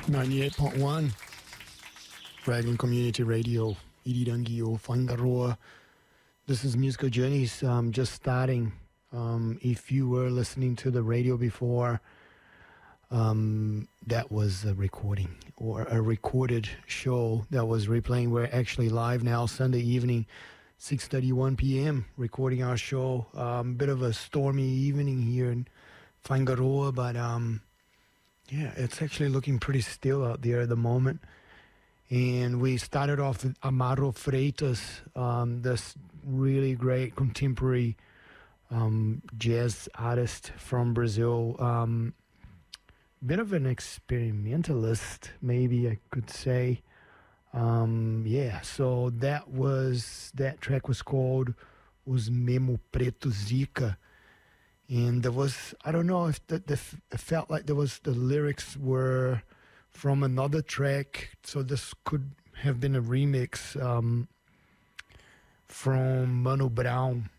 98.1 Raglan Community Radio, Irirangi Whangaroa. This is Musical Journeys, just starting. If you were listening to the radio before, that was a recording or a recorded show that was replaying. We're actually live now, Sunday evening, 6:31 p.m., recording our show. Bit of a stormy evening here in Whangaroa, but yeah, it's actually looking pretty still out there at the moment. And we started off with Amaro Freitas, this really great contemporary jazz artist from Brazil. Bit of an experimentalist, maybe I could say. Yeah, so that track was called Os Memo Preto Zica. And there was, I don't know if it felt like the lyrics were from another track, so this could have been a remix from Mano Brown,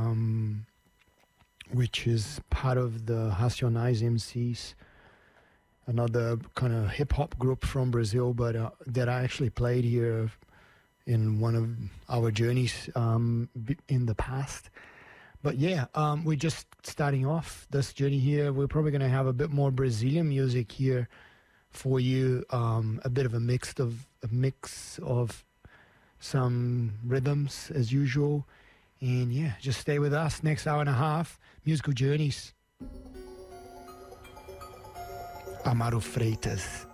which is part of the Racionais MCs, another kind of hip-hop group from Brazil, but that I actually played here in one of our journeys in the past. But yeah, we're just starting off this journey here. We're probably going to have a bit more Brazilian music here for you, a bit of a mix of some rhythms as usual. And yeah, just stay with us. Next hour and a half, Musical Journeys. Amaro Freitas.